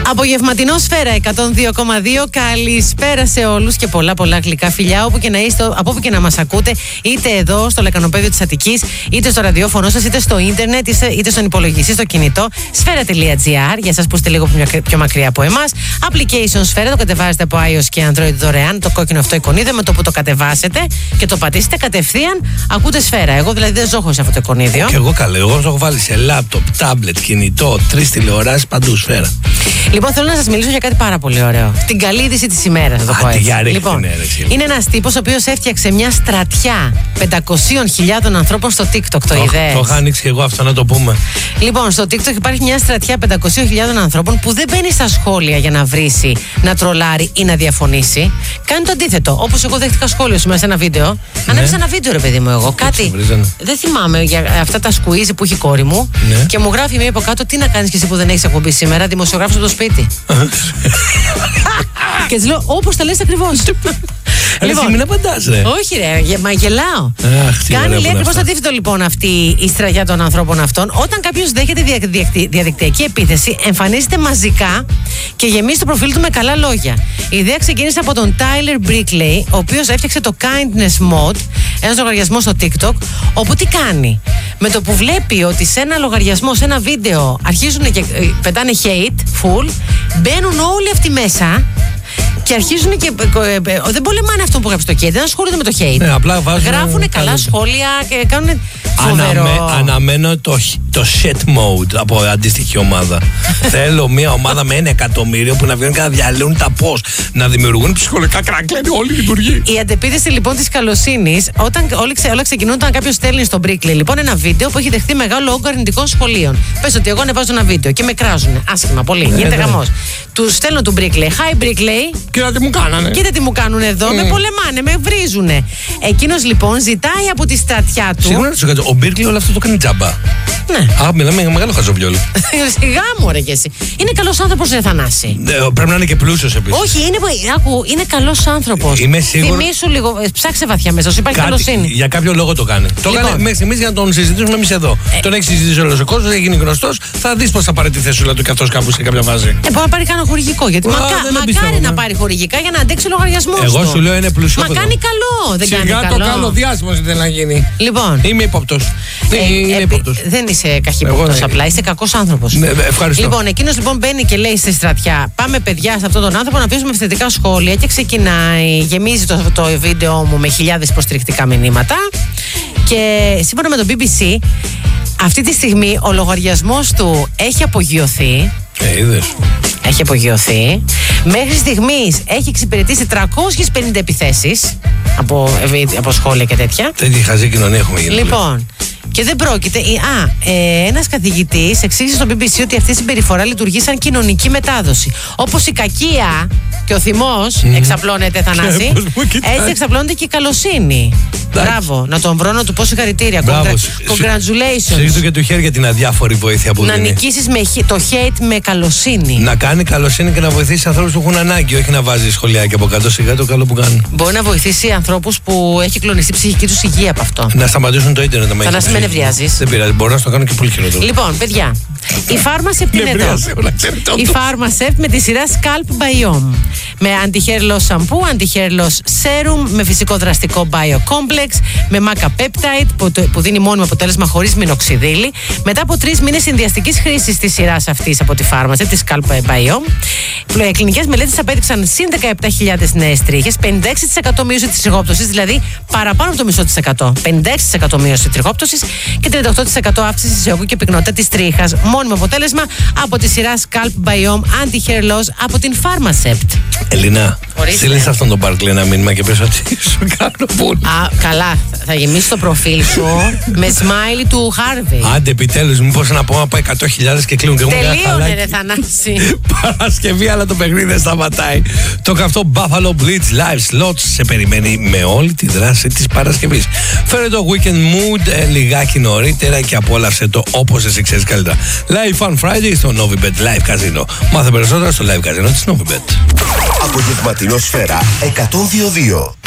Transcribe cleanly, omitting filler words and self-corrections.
Απογευματινό Σφαίρα 102,2. Καλησπέρα σε όλους και πολλά γλυκά φιλιά. Όπου και να είστε, από όπου και να μας ακούτε, είτε εδώ στο λεκανοπέδιο της Αττικής, είτε στο ραδιόφωνο σας, είτε στο ίντερνετ, είτε στον υπολογιστή, στο κινητό. Σφαίρα.gr για εσάς που είστε λίγο πιο μακριά από εμάς. Application Σφαίρα, το κατεβάζετε από iOS και Android δωρεάν. Το κόκκινο αυτό εικονίδιο, με το που το κατεβάσετε και το πατήσετε κατευθείαν, ακούτε Σφαίρα. Εγώ δηλαδή δεν ζώχω σε αυτό το εικονίδιο. Και εγώ καλό. Εγώ το έχω βάλει σε λάπτοπ, τάμπλετ, κινητό, 3 τηλεοράσεις, παντού Σφαίρα. Λοιπόν, θέλω να σας μιλήσω για κάτι πάρα πολύ ωραίο. Την καλή είδηση της ημέρας, θα το πω έτσι. Λοιπόν, είναι ένας τύπος ο οποίος έφτιαξε μια στρατιά 500.000 ανθρώπων στο TikTok. Το είδες? Το είχα ανοίξει και εγώ αυτό, να το πούμε. Λοιπόν, στο TikTok υπάρχει μια στρατιά 500.000 ανθρώπων που δεν μπαίνει στα σχόλια για να βρίσει, να τρολάρει ή να διαφωνήσει. Κάνει το αντίθετο. Όπως εγώ δέχτηκα σχόλιο σου μέσα σε ένα βίντεο. Ανέβησα ένα βίντεο, ρε παιδί μου, εγώ. Κάτι. Δεν θυμάμαι για αυτά τα σκουίζι που έχει η κόρη μου. Ναι. Και μου γράφει μία από κάτω: τι να κάνεις και εσύ που δεν έχεις εκπομπή σήμερα, δημοσιογράφος στο σπίτι. Και της λέω: όπως τα λες ακριβώς. Λοιπόν, μην απαντάς, ρε. Όχι, ρε, μα γελάω. Κάνει λέει ακριβώς το αντίθετο λοιπόν αυτή η στρατιά των ανθρώπων αυτών. Όταν κάποιος δέχεται διαδικτυακή επίθεση, εμφανίζεται μαζικά και γεμίζει το προφίλ του με καλά λόγια. Η ιδέα ξεκίνησε από τον Tyler Brickley, ο οποίος έφτιαξε το Kindness Mode, ένας λογαριασμός στο TikTok, όπου τι κάνει? Με το που βλέπει ότι σε ένα λογαριασμό, σε ένα βίντεο αρχίζουν και πετάνε hate, full, μπαίνουν όλοι αυτοί μέσα. Και αρχίζουν και. Δεν πολεμάνε αυτό που γράψει το hate, δεν ασχολούνται με το hate. Ναι, απλά γράφουν καλά σχόλια και κάνουν. Φοβερό. Αναμένω το shit mode από αντίστοιχη ομάδα. Θέλω μια ομάδα με 1 εκατομμύριο που να βγαίνουν και να διαλύουν τα post, να δημιουργούν ψυχολογικά κράκλια, όλη η λειτουργία. Η αντεπίθεση λοιπόν της καλοσύνης, όλα ξεκινούν όταν κάποιος στέλνει στον Brickley λοιπόν ένα βίντεο που έχει δεχτεί μεγάλο όγκο αρνητικών σχολείων. Πες ότι εγώ ανεβάζω ένα βίντεο και με κράζουν άσχημα πολύ. Γίνεται γαμός. Του στέλνω του Brickley. Hi Brickley. Κοίτα τι μου κάνανε. Κοίτα τι μου κάνουν εδώ. Με πολεμάνε, με βρίζουνε. Εκείνος λοιπόν ζητάει από τη στρατιά του. Σίγουρα να σου κάνω, ο Brickley όλο αυτό το κάνει τζάμπα. Ναι. Μιλάμε για μεγάλο χαζοπιόλι. Σιγά μου, ρε κι εσύ. Είναι καλός άνθρωπος, ρε Θανάση. Πρέπει να είναι και πλούσιος επίσης. Όχι, είναι καλός άνθρωπος. Είμαι σίγουρο. Θυμήσου λίγο, ψάξε βαθιά μέσα σου, υπάρχει καλοσύνη. Για κάποιο λόγο το κάνει. Το κάνει μέχρι στιγμής για να τον συζητήσουμε εμείς εδώ. Τον έχει συζητήσει όλος ο κόσμος, έχει γίνει γνωστός. Θα δεις πώς θα πάρει τη θέσουλα του και αυτός κάπου σε κάποια φάση. Μπορεί να πάρει κανένα χορηγικό. Γιατί μακάρι να πάρει χορηγικά για να αντέξει λογαριασμό. Εγώ σου λέω είναι πλούσιο. Μα κάνει καλό. Δεν κάνει καλό. Το καλό διάσημο δεν να γίνει. Λοιπόν. Είμαι ύποπτος. Δεν είσαι καχύποπτος απλά, είσαι κακός άνθρωπος. Ναι, ευχαριστώ. Λοιπόν, εκείνος λοιπόν μπαίνει και λέει στη στρατιά: πάμε παιδιά σε αυτόν τον άνθρωπο να αφήσουμε θετικά σχόλια. Και ξεκινάει, γεμίζει το βίντεο μου με χιλιάδες υποστηρικτικά μηνύματα. Και σύμφωνα με το BBC, αυτή τη στιγμή ο λογαριασμός του έχει απογειωθεί. Είδες. Έχει απογειωθεί. Μέχρι στιγμής έχει εξυπηρετήσει 350 επιθέσεις από σχόλια και τέτοια. Τέτοια χαζή κοινωνία έχουμε γίνει. Λοιπόν, και δεν πρόκειται. Ένας καθηγητής εξήγησε στο BBC ότι αυτή η συμπεριφορά λειτουργεί σαν κοινωνική μετάδοση. Όπως η κακία και ο θυμός εξαπλώνεται, Θανάση, έτσι εξαπλώνεται και η καλοσύνη. Μπράβο, να τον βρω, να του πω συγχαρητήρια. Congratulations. Συγχαρητήρια και του χέρι για την αδιάφορη βοήθεια που δίνει. Να νικήσεις το hate με καλοσύνη. Να κάνει καλοσύνη και να βοηθήσει ανθρώπους που έχουν ανάγκη, όχι να βάζει σχολιάκια από κάτω. Σιγά το καλό που κάνει. Μπορεί να βοηθήσει ανθρώπους που έχει κλονιστεί η ψυχική τους υγεία από αυτό. Να σταματήσουν το ίντερνετ. Θανάση, με νευριάζεις. Δεν πειράζει, μπορώ να το κάνω και πολύ χειρότερο. Λοιπόν, παιδιά, η Pharmacept είναι εδώ. Η Pharmacept με τη σειρά Scalp Biome. Με anti-hair loss shampoo, anti-hair loss serum, με φυσικό δραστικό Biocomplex, με maca peptide που δίνει μόνιμο αποτέλεσμα χωρίς μινοξιδίλη. Μετά από 3 μήνες συνδυαστικής χρήσης της σειράς αυτής από τη Pharmacept, τη Scalp Biome, κλινικές μελέτες απέδειξαν συν 17.000 νέες τρίχες, 56% μείωση της τριχόπτωσης, δηλαδή παραπάνω από το μισό της εκατό. 56% μείωση της τριχόπτωσης και 38% αύξηση σε όγκο και πυκνότητα της τρίχας. Μόνιμο αποτέλεσμα από τη σειρά Scalp Biome Anti-Hair Loss από την Pharmacept. Ελληνά, στείλεις αυτόν τον Barclay ένα μήνυμα και πες ότι σου κάνω πόνο. Καλά, θα γεμίσει το προφίλ σου με smiley του Harvey. Άντε επιτέλους, μήπως να πω να πάει 100.000 και κλείνουν και εγώ. Τελείωνε ρε Θανάση. Παρασκευή, αλλά το παιχνίδι δεν σταματάει. Το καυτό Buffalo Blitz Live Slots σε περιμένει με όλη τη δράση της Παρασκευής. Φέρε το Weekend Mood λιγάκι νωρίτερα και απόλαυσε το όπως εσύ ξέρεις καλύτερα. Live Fun Friday στο Novibet Live Casino. Μάθε περισσότερα στο Live Casino της Novibet. Απογευματινό Σφαίρα 102.2.